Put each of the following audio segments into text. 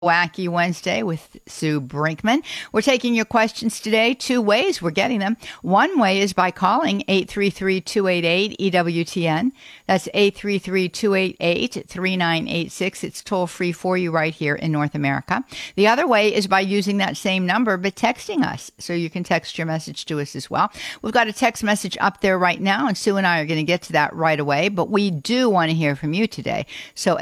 Wacky Wednesday with Sue Brinkman. We're taking your questions today. Two ways we're getting them. One way is by calling 833-288-EWTN. That's 833-288-3986. It's toll free for you right here in North America. The other way is by using that same number, but texting us. So you can text your message to us as well. We've got a text message up there right now, and Sue and I are going to get to that right away, but we do want to hear from you today. So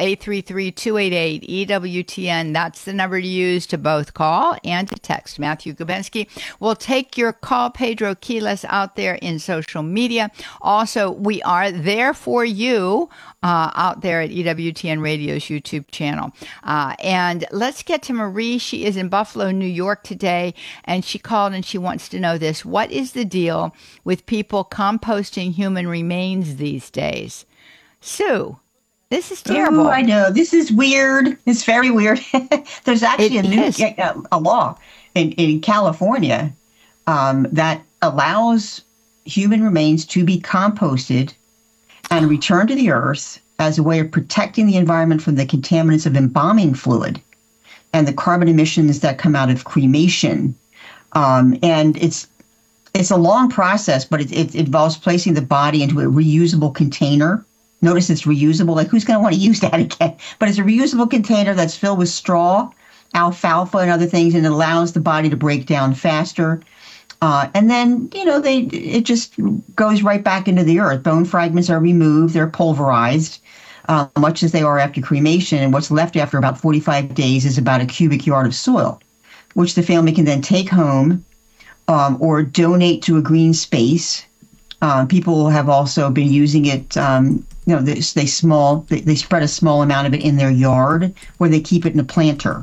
833-288-EWTN. That's the number to use to both call and to text. Matthew Gubensky will take your call. Pedro Quiles out there in social media. Also, we are there for you out there at EWTN Radio's YouTube channel. And let's get to Marie. She is in Buffalo, New York today, and she called and she wants to know this. What is the deal with people composting human remains these days? Sue, this is terrible. Oh, I know. This is weird. It's very weird. There's actually a law in California that allows human remains to be composted and returned to the earth as a way of protecting the environment from the contaminants of embalming fluid and the carbon emissions that come out of cremation. And it's a long process, but it involves placing the body into a reusable container. Notice it's reusable. Like, who's going to want to use that again? But it's a reusable container that's filled with straw, alfalfa, and other things, and it allows the body to break down faster. And then, it just goes right back into the earth. Bone fragments are removed. They're pulverized, much as they are after cremation. And what's left after about 45 days is about a cubic yard of soil, which the family can then take home or donate to a green space. People have also been using it. They spread a small amount of it in their yard, where they keep it in a planter.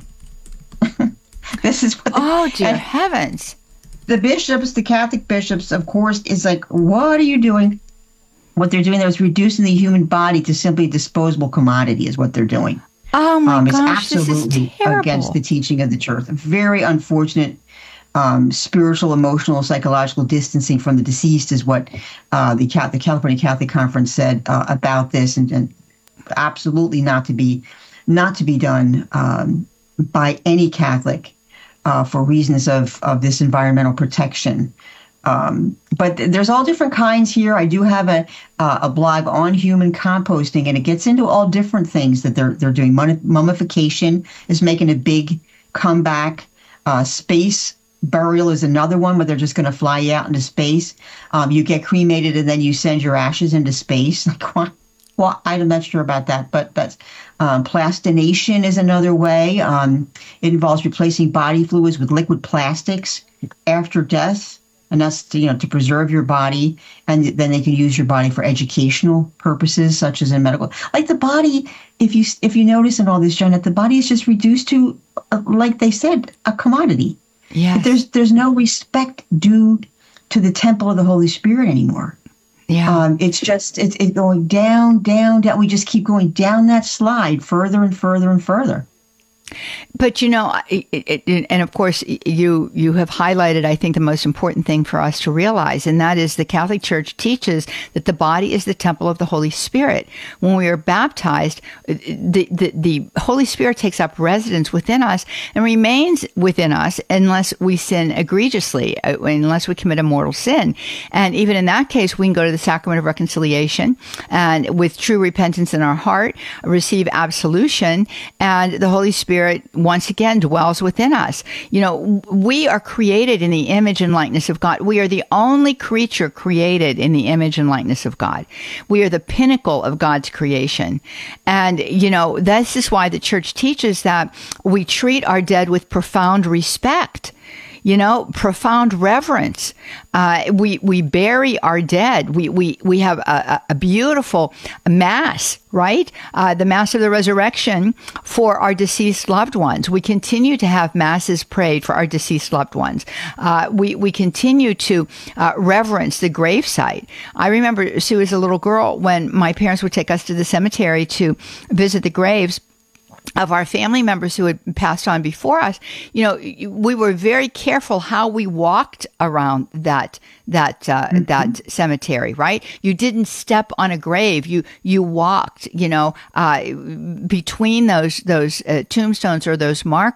This is what. Dear heavens! The bishops, the Catholic bishops, of course, is like, what are you doing? What they're doing there is reducing the human body to simply a disposable commodity. Is what they're doing. Oh my gosh! It's absolutely this is terrible. Against the teaching of the Church. Very unfortunate. Spiritual, emotional, psychological distancing from the deceased is what the California Catholic Conference said about this, and absolutely not to be done by any Catholic for reasons of this environmental protection. But there's all different kinds here. I do have a blog on human composting, and it gets into all different things that they're doing. Mummification is making a big comeback. Space burial is another one where they're just going to fly you out into space. You get cremated and then you send your ashes into space. Like, what? Well, I'm not sure about that, but that's plastination is another way. It involves replacing body fluids with liquid plastics after death, and that's to preserve your body, and then they can use your body for educational purposes, such as in medical. Like the body, if you notice in all this, Janet, the body is just reduced to, like they said, a commodity. Yeah, there's no respect due to the temple of the Holy Spirit anymore. Yeah, it's going down, down, down. We just keep going down that slide further and further and further. But, and of course, you have highlighted, I think, the most important thing for us to realize, and that is the Catholic Church teaches that the body is the temple of the Holy Spirit. When we are baptized, the Holy Spirit takes up residence within us and remains within us unless we sin egregiously, unless we commit a mortal sin. And even in that case, we can go to the sacrament of reconciliation and with true repentance in our heart, receive absolution, and the Holy Spirit once again dwells within us. We are created in the image and likeness of God. We are the only creature created in the image and likeness of God. We are the pinnacle of God's creation. And, this is why the Church teaches that we treat our dead with profound respect. Profound reverence. We bury our dead. We have a beautiful mass, right? The Mass of the Resurrection for our deceased loved ones. We continue to have masses prayed for our deceased loved ones. We continue to reverence the gravesite. I remember, Sue, as a little girl, when my parents would take us to the cemetery to visit the graves. of our family members who had passed on before us, we were very careful how we walked around that cemetery, right? You didn't step on a grave. You walked, between those tombstones or those markers.